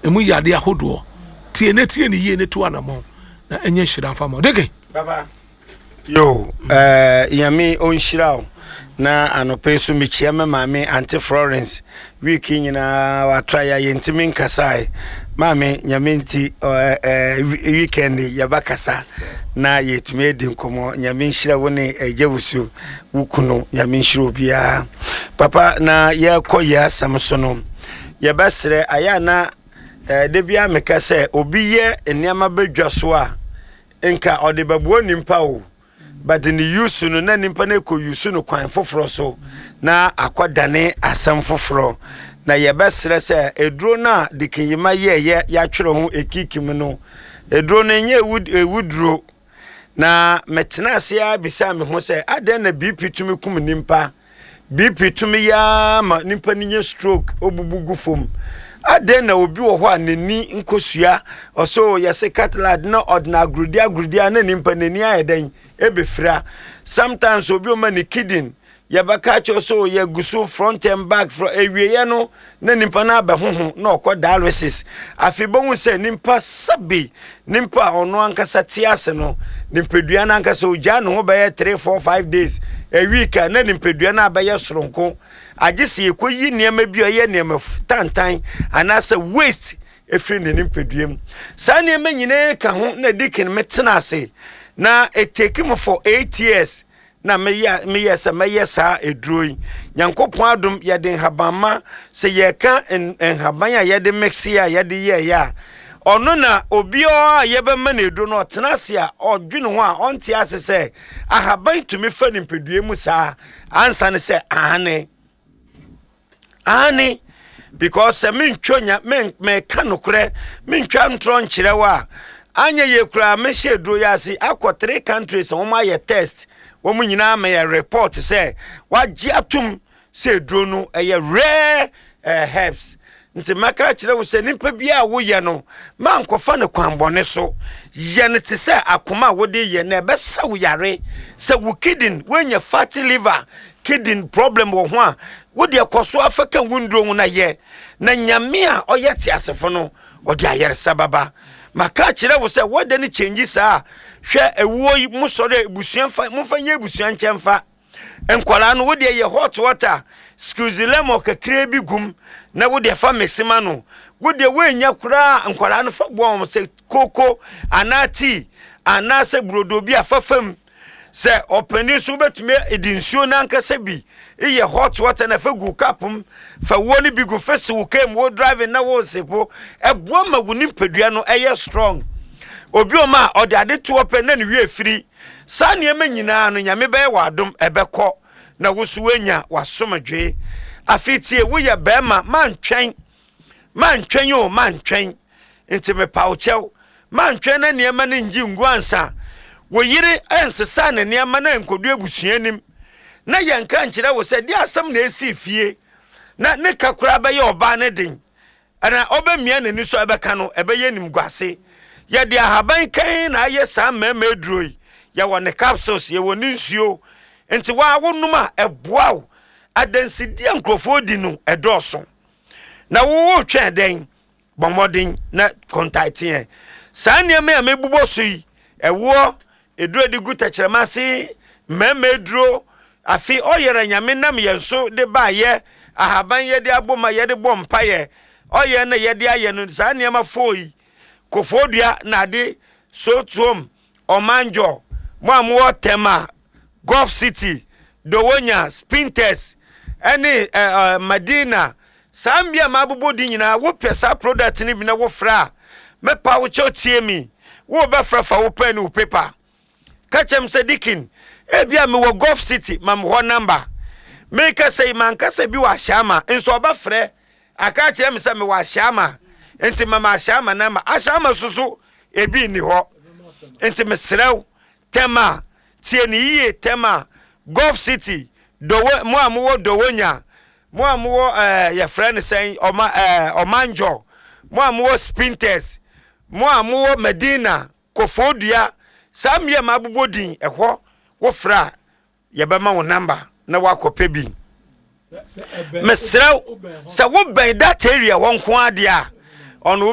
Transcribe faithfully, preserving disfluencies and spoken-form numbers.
emu yade ahodo tie ne tie ne yie ne to anamo na enye hira fa ma dege baba yo eh yami on shirao na anope so mi chiama mame Auntie Florence week nyina wa try ya yentimi nkasai mame nyamenti eh weekend yabakasa na yetumi edi nkomo nyame nhira woni ejewusu wukuno nyame nhira obia papa na ye koya samsono ye basre aya na de bia meka se obi ye eniama badwa so a enka ode babuo nimpa o but in the use no na nimpa na ko use no kwan foforo so na akwadane asam foforo na ye basre se eduro na dikinyima ye ye ya twere ho ekikim no eduro na nye ewuduro na metena asia bisa me ho se aden na B P tumi kum nimpa B P tumi ya ma nimpa ni nye stroke obubugu fom aden na obi wo ho anani nkosua oso yese catalad na ordinary grudia grudia na nimpa nani ayeden ebefra sometimes obi o mani kidney yabaka cho so ye gusu front and back from ewiye no na nimpa na ba hoho na okọ dialysis afibonwu se nimpa sabi nimpa ono ankasa tiase no nimpedua na ankasa oja no ho be three four five days a week na nimpedua na ba ye soronko agese ekoyi niam bi oye niam tantan anasa waste efri ne nimpeduam sa niam nyine ka ho na dikin metena ase na it take him for eight years na me ya me yesa me yesa edroi nyankopon adom ye den habama se ye ka en haban ya ye de mixia ye de ye ya ono na obi o ye be ma na edu no tenase a odwene ho a onte ase se ahaban tumi fa nimpedue mu sa ansa ne se ane ane because me ntwonya me me kanokre me ntwa ntro nkyere wa anya ye kura me shedro ya si akọ three countries o ma ye test wo mu nyina ma ye report say wagye atum say dro no eye rare uh, herbs nti maka kire wo se nimpa bia wo ye no ma nkofa ne kwanbone so ye ne te say akoma wo de ye na be sa wo yare say wo kidney wenya fatty liver kidney problem wo ho a wo de koso afaka wundro na ye na nyame a oye te asefo no o de ayere sababa maka kire wo se wo de ne changes a hwe ewuo musore ebusuan fa mufanye ebusuan nkyemfa enkwala no wo de ye hot water excuse lemo kakre bi gum na wo de fa mexima no wo de wenya kura enkwala no fa bom se koko anati anase brodo bi afafam se openi so betumi edinsuo na nkasa bi iye hot water na fa gu kapum fa woni bi gu fese wo kem wo driving na wo sepo eboa ma woni pedua no eye strong obi o ma o de ade to open na ne wie firi sa ne ma nyina no nyame be wadom ebekọ na wosu anya wasomdwe afitie wo ye be ma mantwen mantwen o mantwen enti me pauchew mantwen na ne ma ne ngi nguansa wo yire ensesa ne ne ma na enkodu ebusuanim na yanka nkyere wo se di asam na esi fie na ne kakura be ye oba ne din ana obamia ne ni so ebeka no ebe ye nim gwase ye de ahaban kan na ye sa mama edroi ye wone capsules ye woni nsuo enti wa wonuma eboaw adansidie nkrofo di no edoso na wo twa den bomodin na contact ye sa ne me amebubo so yi ewo edro di gutachremase mama edro afi oyere nyame nam ye so de ba ye ahaban ye de aboma ye de bompa ye oye na ye de aye no sa ne ma foi kofodua na de sotuom omanjo mo amwo tema Gulf City Dowonya Spinters any uh, uh, Medina Sambia mabubo di nyina wo pesa product ni bi na wo fra me pa wo chotie mi wo be fra fa wo pen wo paper kachem sedikin e bia me wo Gulf City mam ho number me ka sei man ka se bi wa shama enso ba frɛ aka kire me se me wa shama enti mama ashama na ma ashama susu ebi ni ho enti mesrew tema tie ni yie tema Gulf City dowo mo amwo Dowonya mo amwo eh ya friend say oma eh omanjo mo amwo Spinters mo amwo Medina Kofodua samye mabubodin ehwo wo fra ye be ma wo number na wakope bi mesrew se wo ben that area won ko ade a ono